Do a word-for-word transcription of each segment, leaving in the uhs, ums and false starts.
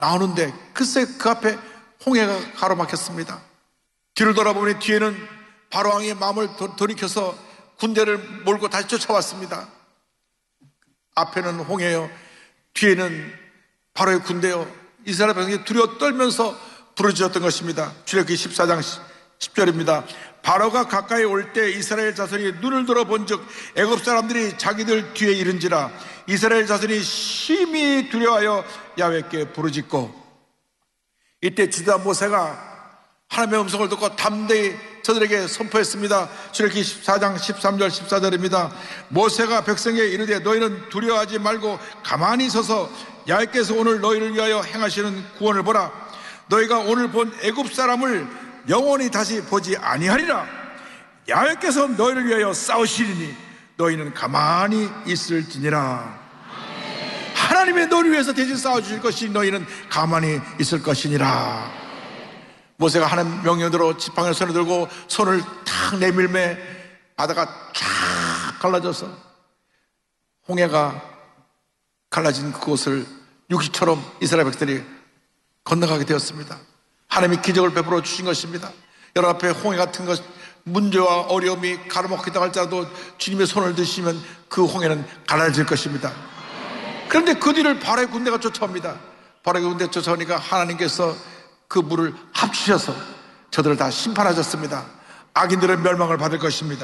나오는데 글쎄 그 앞에 홍해가 가로막혔습니다. 뒤를 돌아보니 뒤에는 바로왕의 마음을 돌이켜서 군대를 몰고 다시 쫓아왔습니다. 앞에는 홍해요, 뒤에는 바로의 군대요. 이스라엘 백성이 두려워 떨면서 부르짖었던 것입니다. 출애굽기 십사 장 십 절입니다. 바로가 가까이 올 때 이스라엘 자손이 눈을 들어본 즉 애굽 사람들이 자기들 뒤에 이른지라. 이스라엘 자손이 심히 두려워하여 야훼께 부르짖고, 이때 지도자 모세가 하나님의 음성을 듣고 담대히 저들에게 선포했습니다. 출애굽기 십사 장 십삼 절 십사 절입니다. 모세가 백성에게 이르되 너희는 두려워하지 말고 가만히 서서 야훼께서 오늘 너희를 위하여 행하시는 구원을 보라. 너희가 오늘 본 애굽 사람을 영원히 다시 보지 아니하리라. 야훼께서 너희를 위하여 싸우시리니 너희는 가만히 있을지니라. 하나님의 너희를 위해서 대신 싸워주실 것이니 너희는 가만히 있을 것이니라. 모세가 하나님 명령대로 지팡이를 손에 들고 손을 탁 내밀매 바다가 쫙 갈라져서 홍해가 갈라진 그곳을 육지처럼 이스라엘 백성들이 건너가게 되었습니다. 하나님이 기적을 베풀어 주신 것입니다. 여러분 앞에 홍해 같은 것, 문제와 어려움이 가로막히다 할지라도 주님의 손을 드시면 그 홍해는 갈라질 것입니다. 그런데 그 뒤를 바로의 군대가 쫓아옵니다. 바로의 군대가 쫓아오니까 하나님께서 그 물을 합치셔서 저들을 다 심판하셨습니다. 악인들은 멸망을 받을 것입니다.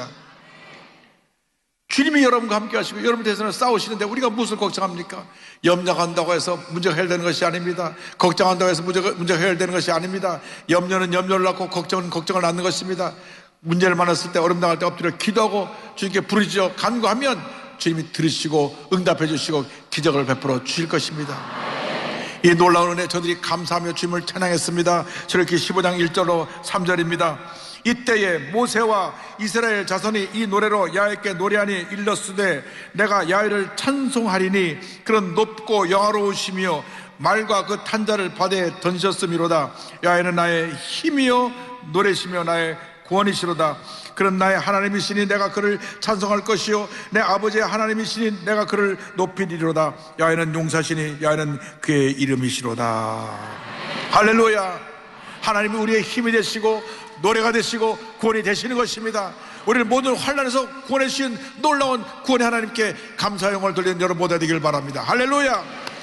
주님이 여러분과 함께 하시고 여러분 대해서는 싸우시는데 우리가 무엇을 걱정합니까? 염려한다고 해서 문제가 해결되는 것이 아닙니다. 걱정한다고 해서 문제가, 문제가 해결되는 것이 아닙니다. 염려는 염려를 낳고 걱정은 걱정을 낳는 것입니다. 문제를 만났을 때, 어려움 당할 때 엎드려 기도하고 주님께 부르짖어 간구하면 주님이 들으시고 응답해 주시고 기적을 베풀어 주실 것입니다. 이 놀라운 은혜 저들이 감사하며 주님을 찬양했습니다. 출애굽기 십오 장 일 절로 삼 절입니다. 이때에 모세와 이스라엘 자손이 이 노래로 야훼께 노래하니 일렀으되 내가 야훼를 찬송하리니 그런 높고 영화로우시며 말과 그 탄자를 바다에 던지셨음이로다. 야훼는 나의 힘이요 노래시며 나의 구원이시로다. 그런 나의 하나님이시니 내가 그를 찬송할 것이요 내 아버지의 하나님이시니 내가 그를 높이리로다. 야훼는 용사시니 야훼는 그의 이름이시로다. 할렐루야. 하나님이 우리의 힘이 되시고 노래가 되시고 구원이 되시는 것입니다. 우리를 모든 환난에서 구원해 주신 놀라운 구원의 하나님께 감사의 영광을 돌리는 여러분 모두 되길 바랍니다. 할렐루야.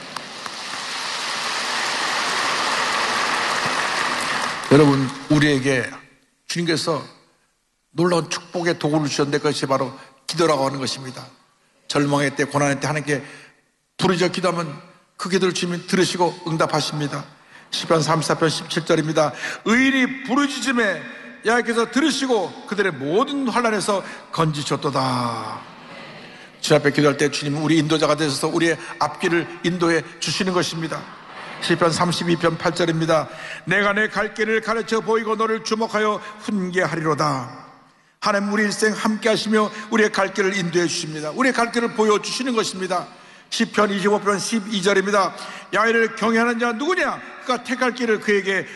여러분, 우리에게 주님께서 놀라운 축복의 도구를 주셨는데 그것이 바로 기도라고 하는 것입니다. 절망의 때, 고난의 때 하나님께 부르짖어 기도하면 그 기도를 주님이 들으시고 응답하십니다. 시편 삼십사 편 십칠 절입니다. 의인이 부르짖음에 야훼께서 들으시고 그들의 모든 환난에서 건지셨도다. 주님 앞에 기도할 때 주님은 우리 인도자가 되셔서 우리의 앞길을 인도해 주시는 것입니다. 시편 삼십이 편 팔 절입니다. 내가 내 갈 길을 가르쳐 보이고 너를 주목하여 훈계하리로다. 하나님 우리 일생 함께 하시며 우리의 갈 길을 인도해 주십니다. 우리의 갈 길을 보여주시는 것입니다. 시편 이십오 편 십이 절입니다. 야훼를 경외하는 자 누구냐? 그가 택할 길을 그에게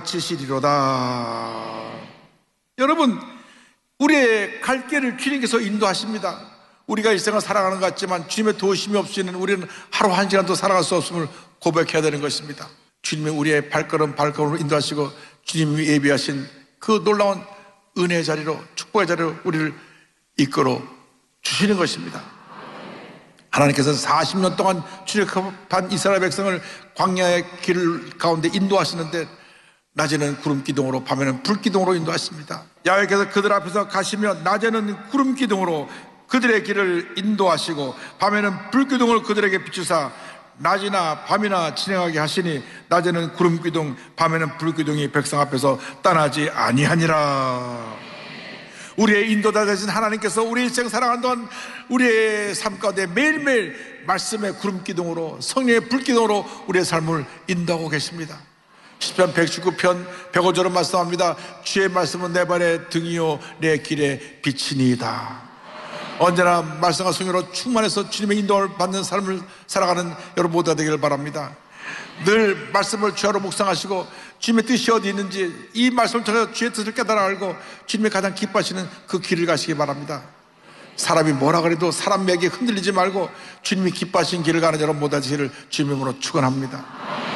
가르치시리로다. 여러분, 우리의 갈 길을 주님께서 인도하십니다. 우리가 일생을 살아가는 것 같지만 주님의 도우심이 없이는 우리는 하루 한 시간도 살아갈 수 없음을 고백해야 되는 것입니다. 주님이 우리의 발걸음 발걸음으로 인도하시고 주님이 예비하신 그 놀라운 은혜의 자리로, 축복의 자리로 우리를 이끌어 주시는 것입니다. 하나님께서 사십 년 동안 출애굽한 이스라엘 백성을 광야의 길 가운데 인도하시는데 낮에는 구름 기둥으로 밤에는 불 기둥으로 인도하십니다. 야훼께서 그들 앞에서 가시며 낮에는 구름 기둥으로 그들의 길을 인도하시고 밤에는 불 기둥을 그들에게 비추사 낮이나 밤이나 진행하게 하시니 낮에는 구름 기둥 밤에는 불 기둥이 백성 앞에서 떠나지 아니하니라. 우리의 인도자 되신 하나님께서 우리 일생 살아가는 동안 우리의 삶 가운데 매일매일 말씀의 구름 기둥으로 성령의 불 기둥으로 우리의 삶을 인도하고 계십니다. 시편 백십구 편 백오 절은 말씀합니다. 주의 말씀은 내 발의 등이요 내 길의 빛이니이다. 언제나 말씀과 성령으로 충만해서 주님의 인도를 받는 삶을 살아가는 여러분 모두가 되기를 바랍니다. 늘 말씀을 주야로 묵상하시고 주님의 뜻이 어디 있는지 이 말씀을 통해서 주의 뜻을 깨달아 알고 주님이 가장 기뻐하시는 그 길을 가시기 바랍니다. 사람이 뭐라 그래도 사람 맥에 흔들리지 말고 주님이 기뻐하시는 길을 가는 여러분 모두가 되기를 주님의 이름으로 축원합니다.